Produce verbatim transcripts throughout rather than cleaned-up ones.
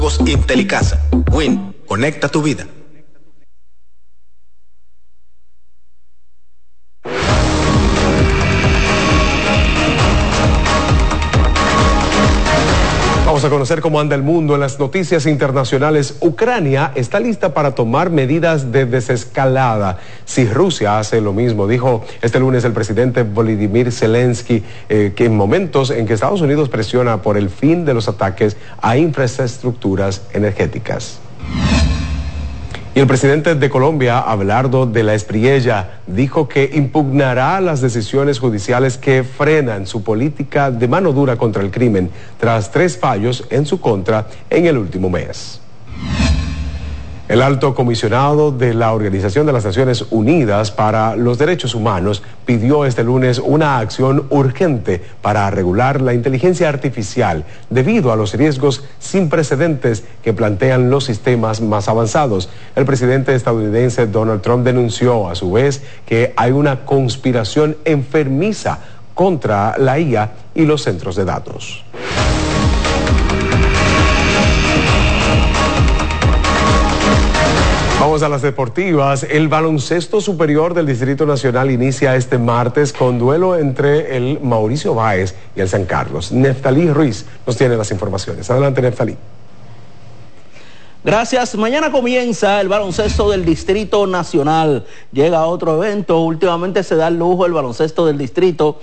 Intelicasa. Win, conecta tu vida. Vamos a conocer cómo anda el mundo en las noticias internacionales. Ucrania está lista para tomar medidas de desescalada si Rusia hace lo mismo, dijo este lunes el presidente Volodymyr Zelensky, eh, que en momentos en que Estados Unidos presiona por el fin de los ataques a infraestructuras energéticas. Y el presidente de Colombia, Abelardo de la Espriella, dijo que impugnará las decisiones judiciales que frenan su política de mano dura contra el crimen, tras tres fallos en su contra en el último mes. El alto comisionado de la Organización de las Naciones Unidas para los Derechos Humanos pidió este lunes una acción urgente para regular la inteligencia artificial debido a los riesgos sin precedentes que plantean los sistemas más avanzados. El presidente estadounidense Donald Trump denunció a su vez que hay una conspiración enfermiza contra la I A y los centros de datos. Vamos a las deportivas. El baloncesto superior del Distrito Nacional inicia este martes con duelo entre el Mauricio Báez y el San Carlos. Neftalí Ruiz nos tiene las informaciones. Adelante, Neftalí. Gracias. Mañana comienza el baloncesto del Distrito Nacional. Llega otro evento. Últimamente se da el lujo el baloncesto del distrito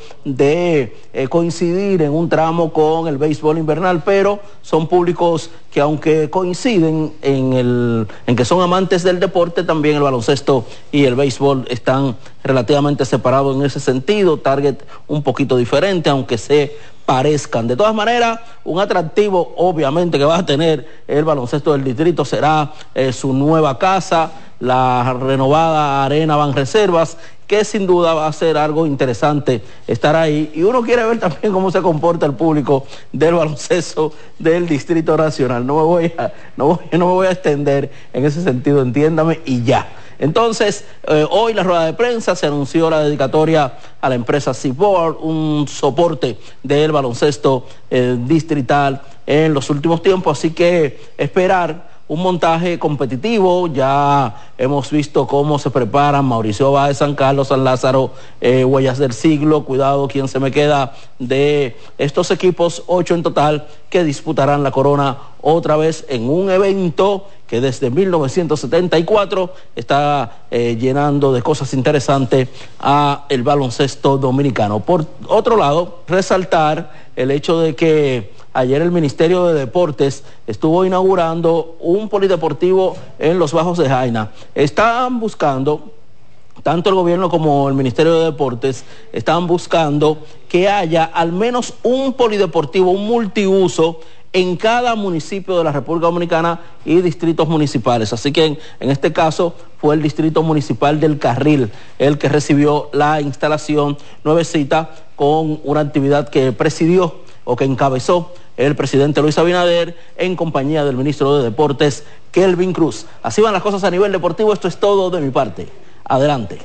de eh, coincidir en un tramo con el béisbol invernal, pero son públicos que aunque coinciden en, el, en que son amantes del deporte, también el baloncesto y el béisbol están relativamente separados en ese sentido. Target un poquito diferente, aunque se parezcan. De todas maneras, un atractivo obviamente que va a tener el baloncesto del distrito será eh, su nueva casa, la renovada Arena Banreservas, que sin duda va a ser algo interesante estar ahí. Y uno quiere ver también cómo se comporta el público del baloncesto del Distrito Nacional. No me voy a, no voy, no me voy a extender en ese sentido, entiéndame, y ya. Entonces, eh, hoy la rueda de prensa se anunció la dedicatoria a la empresa Seaboard, un soporte del baloncesto eh, distrital en los últimos tiempos, así que esperar un montaje competitivo. Ya hemos visto cómo se preparan Mauricio Báez, San Carlos, San Lázaro, eh, Huellas del Siglo, cuidado quién se me queda de estos equipos, ocho en total, que disputarán la corona otra vez en un evento que desde mil novecientos setenta y cuatro está eh, llenando de cosas interesantes a el baloncesto dominicano. Por otro lado, resaltar el hecho de que ayer el Ministerio de Deportes estuvo inaugurando un polideportivo en los Bajos de Jaina. Están buscando, tanto el gobierno como el Ministerio de Deportes, están buscando que haya al menos un polideportivo, un multiuso, en cada municipio de la República Dominicana y distritos municipales. Así que en, en este caso fue el Distrito Municipal del Carril el que recibió la instalación nuevecita con una actividad que presidió o que encabezó el presidente Luis Abinader en compañía del ministro de Deportes, Kelvin Cruz. Así van las cosas a nivel deportivo. Esto es todo de mi parte. Adelante.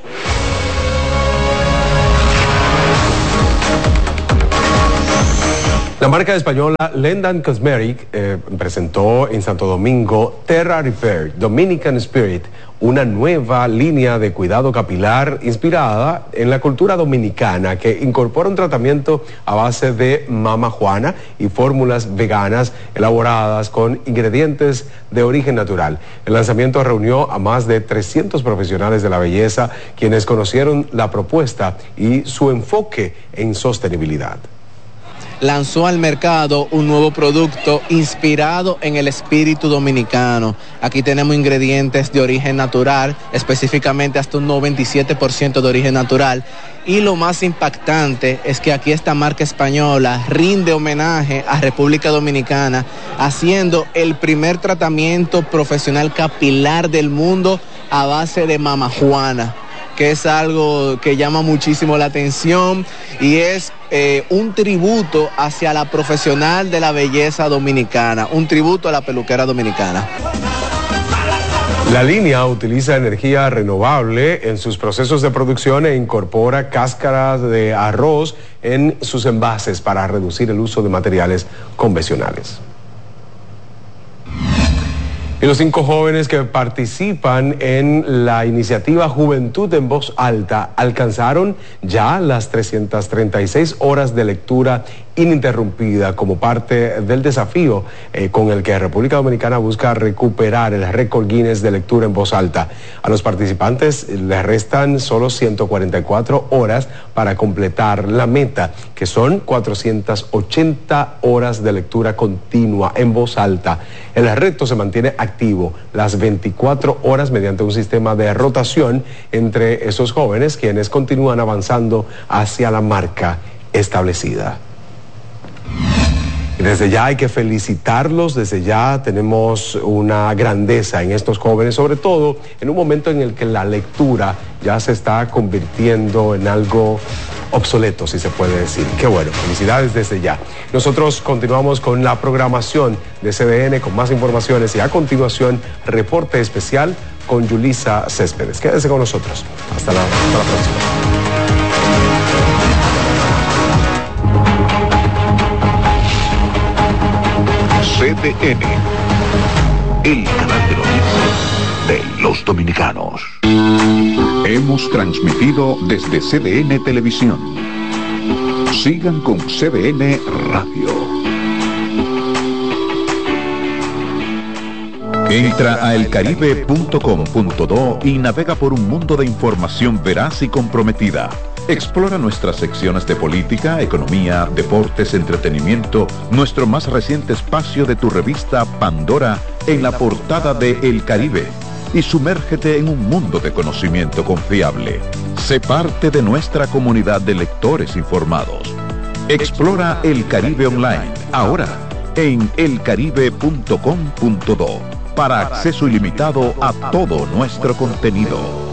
La marca española Lendan Cosmetic eh, presentó en Santo Domingo Terra Repair Dominican Spirit, una nueva línea de cuidado capilar inspirada en la cultura dominicana que incorpora un tratamiento a base de mama juana y fórmulas veganas elaboradas con ingredientes de origen natural. El lanzamiento reunió a más de trescientos profesionales de la belleza, quienes conocieron la propuesta y su enfoque en sostenibilidad. Lanzó al mercado un nuevo producto inspirado en el espíritu dominicano. Aquí tenemos ingredientes de origen natural, específicamente hasta un noventa y siete por ciento de origen natural. Y lo más impactante es que aquí esta marca española rinde homenaje a República Dominicana, haciendo el primer tratamiento profesional capilar del mundo a base de mama juana, que es algo que llama muchísimo la atención y es eh, un tributo hacia la profesional de la belleza dominicana, un tributo a la peluquera dominicana. La línea utiliza energía renovable en sus procesos de producción e incorpora cáscaras de arroz en sus envases para reducir el uso de materiales convencionales. Y los cinco jóvenes que participan en la iniciativa Juventud en Voz Alta alcanzaron ya las trescientas treinta y seis horas de lectura ininterrumpida como parte del desafío eh, con el que República Dominicana busca recuperar el récord Guinness de lectura en voz alta. A los participantes les restan solo ciento cuarenta y cuatro horas para completar la meta, que son cuatrocientas ochenta horas de lectura continua en voz alta. El reto se mantiene activo las veinticuatro horas mediante un sistema de rotación entre esos jóvenes quienes continúan avanzando hacia la marca establecida. Desde ya hay que felicitarlos, desde ya tenemos una grandeza en estos jóvenes, sobre todo en un momento en el que la lectura ya se está convirtiendo en algo obsoleto, si se puede decir. Qué bueno, felicidades desde ya. Nosotros continuamos con la programación de C D N con más informaciones y a continuación reporte especial con Yulisa Céspedes. Quédese con nosotros. Hasta la, hasta la próxima. C D N, el canal de noticias de los dominicanos. Hemos transmitido desde C D N Televisión. Sigan con C D N Radio. Entra a el caribe punto com punto do y navega por un mundo de información veraz y comprometida. Explora nuestras secciones de política, economía, deportes, entretenimiento, nuestro más reciente espacio de tu revista Pandora en la portada de El Caribe y sumérgete en un mundo de conocimiento confiable. Sé parte de nuestra comunidad de lectores informados. Explora El Caribe Online, ahora en el caribe punto com punto do, para acceso ilimitado a todo nuestro contenido.